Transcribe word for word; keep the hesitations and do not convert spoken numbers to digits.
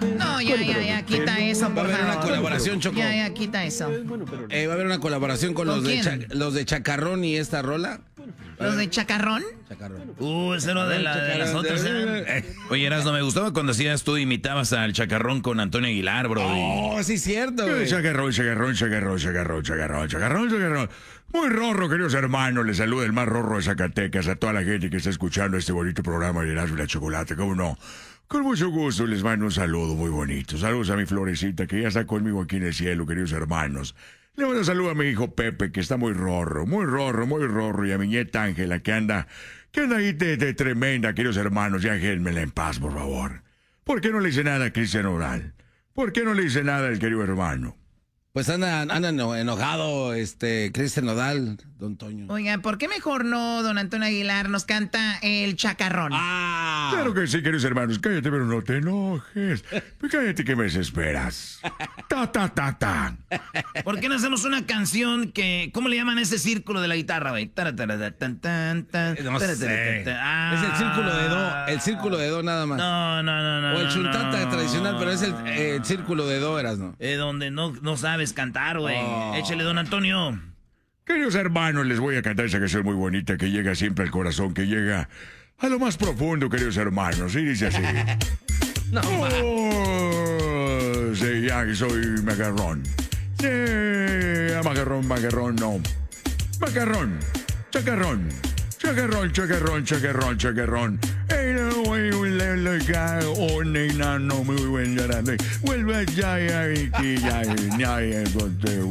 No, ya, ya, ya, quita eso, Va a por haber una favor. colaboración, Choco. Ya, ya, quita eso. Eh, va a haber una colaboración con, ¿Con los, de quién? Cha- los de Chacarrón y esta rola. ¿Los de Chacarrón? Chacarrón. Uh, ese era de, la, de las otras. ¿eh? Oye, Erasmo, me gustaba cuando hacías tú, imitabas al Chacarrón con Antonio Aguilar, bro. Oh, sí, cierto, güey. Chacarrón, chacarrón, chacarrón, chacarrón, chacarrón, chacarrón, chacarrón. Muy rorro, queridos hermanos. Les saluda el más rorro de Zacatecas a toda la gente que está escuchando este bonito programa de Erasmo y la Chocolate. ¿Cómo no? Con mucho gusto les mando un saludo muy bonito. Saludos a mi florecita que ya está conmigo aquí en el cielo, queridos hermanos. Le mando un saludo a mi hijo Pepe, que está muy rorro, muy rorro, muy rorro. Y a mi nieta Ángela, que anda, que anda ahí de, de tremenda, queridos hermanos. Ya déjenmela en paz, por favor. ¿Por qué no le dice nada a Cristian Oral? ¿Por qué no le dice nada al querido hermano? Pues anda, anda eno- enojado, este, Cristian Nodal, don Toño. Oiga, ¿por qué mejor no don Antonio Aguilar nos canta el Chacarrón? ¡Ah! Claro que sí, queridos hermanos. Cállate, pero no te enojes. Pues cállate que me desesperas. Ta, ta, ta, ta. ¿Por qué no hacemos una canción que... ¿Cómo le llaman ese círculo de la guitarra, güey? Tara, tara, ta, tan, tan, tan, No tara, sé. tara, ta, ta. Ah. Es el círculo de do, el círculo de do nada más. No, no, no, no. o el no, chuntata no. tradicional, pero es el, eh, el círculo de do, eras, ¿no? Eh, donde no, no sabes cantar, güey. Oh. Échale, don Antonio. Queridos hermanos, les voy a cantar esa canción muy bonita que llega siempre al corazón, que llega a lo más profundo, queridos hermanos. Y dice así. No, Oh, sí, ya que soy macarrón. Sí, macarrón, macarrón, no. Macarrón, chacarrón, chacarrón, chacarrón, chacarrón, chacarrón. Ey, no, güey, le, le, ca- oh, nena, no, muy buen grande. Vuelve ya, ya, ya, ya, ya, ya,